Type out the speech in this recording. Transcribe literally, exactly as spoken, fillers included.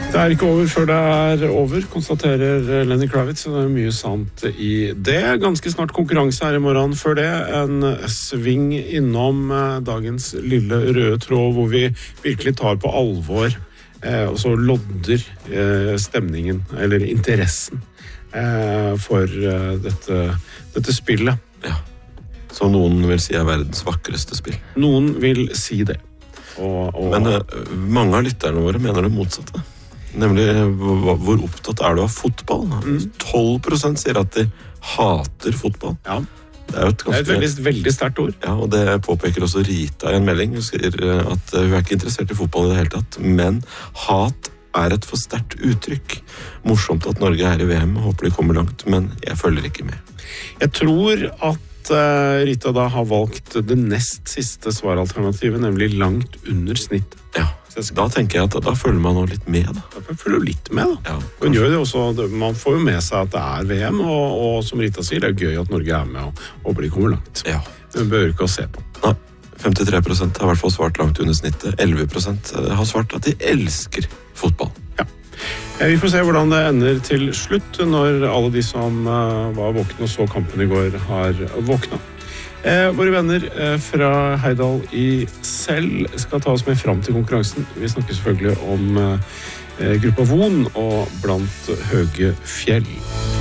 Det er ikke over før det er over, konstaterer Lenny Kravitz, og det er mye sant i det. Ganske snart konkurranse her i morgen. Før det en sving innom dagens lille røde tråd, hvor vi virkelig tar på alvor eh, og så lodder eh, stemningen, eller interessen eh, for eh, dette, dette spillet. Ja, som noen vil si er verdens vakreste spill. Noen vil si det. Og, og... Men eh, mange av lytterne våre mener det motsatte. Nemlig, hvor opptatt er du av fotball? tolv prosent sier at de hater fotball. Ja. Det er jo et, ganske... det er et veldig, veldig sterkt ord. Ja, og det påpeker også Rita i en melding. Hun sier at hun er ikke interessert i fotball i det hele tatt, men hat er et for sterkt uttrykk. Morsomt at Norge er i V M, håper de kommer langt, men jeg følger ikke med. Jeg tror at uh, Rita da har valgt det nest siste svaralternativet, nemlig langt under snitt. Ja. Da tenker jeg at da følger man også litt med. Da. Da følger du litt med, da. Ja, Hun gjør det også, man får jo med seg at det er V M, og, og som Rita sier, det er gøy at Norge er med og, og blir kommer langt. Ja. Men bør ikke å se på. Nei, femtitre prosent har i hvert fall svart langt under snittet. elleve prosent har svart at de elsker fotball. Ja. Vi får se hvordan det ender til slutt, når alle de som var våkne og så kampen i går har våkna. Eh, våre venner eh, fra Heidal i Selv skal ta oss med fram til konkurransen. Vi snakker selvfølgelig om eh, gruppa Von og Blant høge fjell.